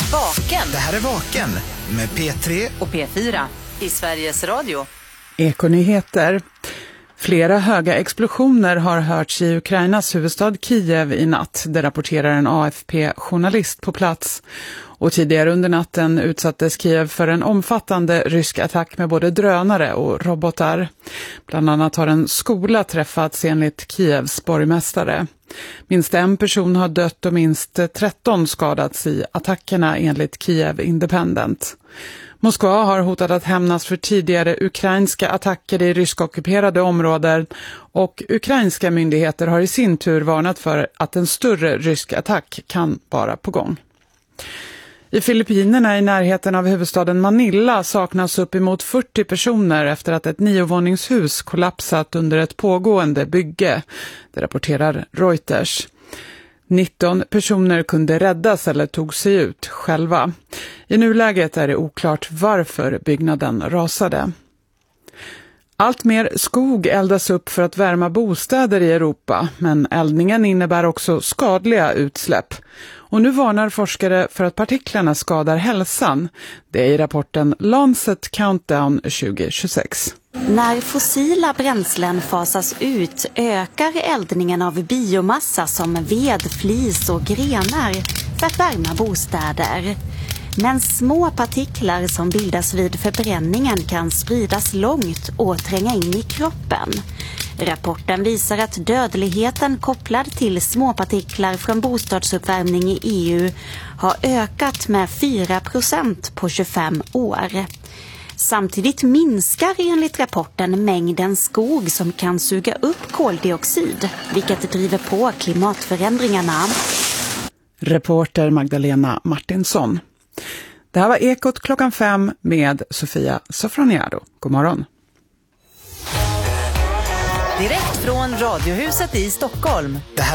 Vaken. Det här är Vaken med P3 och P4 i Sveriges Radio. Ekonyheter. Flera höga explosioner har hörts i Ukrainas huvudstad Kiev i natt. Det rapporterar en AFP-journalist på plats. Och tidigare under natten utsattes Kiev för en omfattande rysk attack med både drönare och robotar. Bland annat har en skola träffats enligt Kievs borgmästare. Minst en person har dött och minst 13 skadats i attackerna enligt Kiev Independent. Moskva har hotat att hämnas för tidigare ukrainska attacker i ryskockuperade områden och ukrainska myndigheter har i sin tur varnat för att en större rysk attack kan vara på gång. I Filippinerna i närheten av huvudstaden Manila saknas uppemot 40 personer efter att ett 9-våningshus kollapsat under ett pågående bygge. Det rapporterar Reuters. 19 personer kunde räddas eller tog sig ut själva. I nuläget är det oklart varför byggnaden rasade. Allt mer skog eldas upp för att värma bostäder i Europa, men eldningen innebär också skadliga utsläpp. Och nu varnar forskare för att partiklarna skadar hälsan. Det är i rapporten Lancet Countdown 2026. När fossila bränslen fasas ut ökar eldningen av biomassa som ved, flis och grenar för att värma bostäder. Men små partiklar som bildas vid förbränningen kan spridas långt och tränga in i kroppen. Rapporten visar att dödligheten kopplad till småpartiklar från bostadsuppvärmning i EU har ökat med 4% på 25 år. Samtidigt minskar enligt rapporten mängden skog som kan suga upp koldioxid, vilket driver på klimatförändringarna. Reporter Magdalena Martinsson. Det här var Ekot klockan 5 med Sofia Sofroniado. God morgon. Direkt från Radiohuset i Stockholm. Det här